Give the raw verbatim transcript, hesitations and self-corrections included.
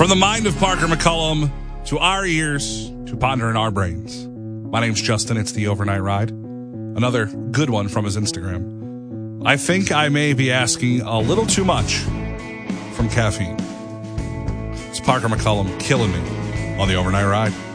From the mind of Parker McCullum to our ears to ponder in our brains. My name's Justin. It's the Overnight Ride. Another good one from his Instagram. I think I may be asking a little too much from caffeine. It's Parker McCullum killing me on the Overnight Ride.